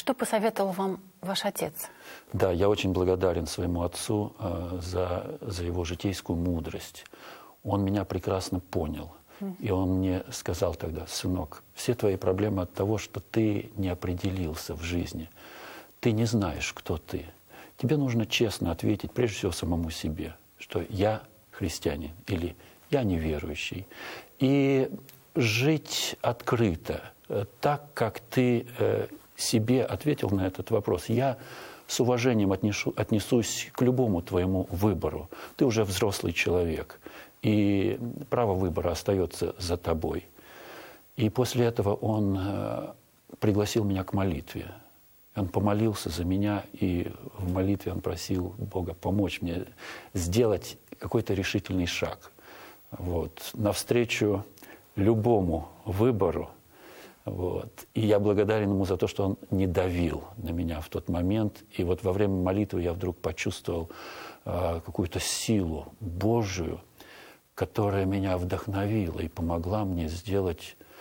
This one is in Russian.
что посоветовал вам ваш отец? Да, я очень благодарен своему отцу за его житейскую мудрость. Он меня прекрасно понял. И он мне сказал тогда: сынок, все твои проблемы от того, что ты не определился в жизни. Ты не знаешь, кто ты. Тебе нужно честно ответить, прежде всего, самому себе, что я христианин или я неверующий. И жить открыто, так, как ты себе ответил на этот вопрос. Я с уважением отнесусь к любому твоему выбору. Ты уже взрослый человек, и право выбора остается за тобой. И после этого он пригласил меня к молитве. Он помолился за меня, и в молитве он просил Бога помочь мне сделать какой-то решительный шаг. Вот, навстречу любому выбору. Вот. И я благодарен ему за то, что он не давил на меня в тот момент. И вот во время молитвы я вдруг почувствовал какую-то силу Божию, которая меня вдохновила и помогла мне сделать